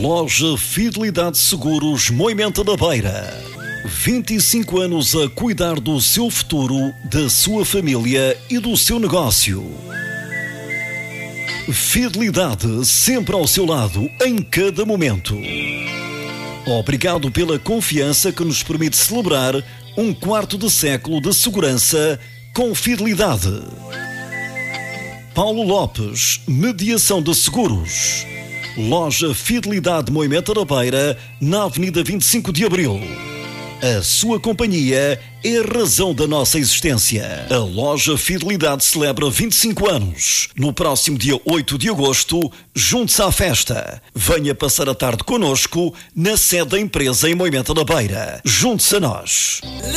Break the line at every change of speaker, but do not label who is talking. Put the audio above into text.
Loja Fidelidade Seguros Moimenta da Beira. 25 anos a cuidar do seu futuro, da sua família e do seu negócio. Fidelidade sempre ao seu lado, em cada momento. Obrigado pela confiança que nos permite celebrar um quarto de século de segurança com fidelidade. Paulo Lopes, Mediação de Seguros. Loja Fidelidade Moimenta da Beira, na Avenida 25 de Abril. A sua companhia é a razão da nossa existência. A Loja Fidelidade celebra 25 anos. No próximo dia 8 de agosto, junte-se à festa. Venha passar a tarde connosco na sede da empresa em Moimenta da Beira. Junte-se a nós.